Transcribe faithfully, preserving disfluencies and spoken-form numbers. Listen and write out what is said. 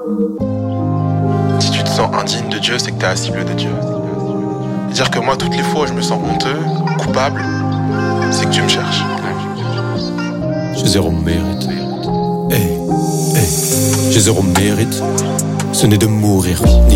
Si tu te sens indigne de Dieu, c'est que t'es la cible de Dieu. Dire que moi, toutes les fois où je me sens honteux, coupable, c'est que Dieu me cherche. J'ai zéro mérite. Hey, hey. J'ai zéro mérite. Ce n'est de mourir, ni